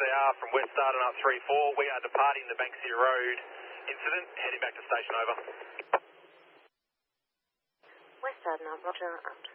XCR from West Ardenut 3-4. We are departing the Banksia Road incident, heading back to station, over. West Ardenut, Roger,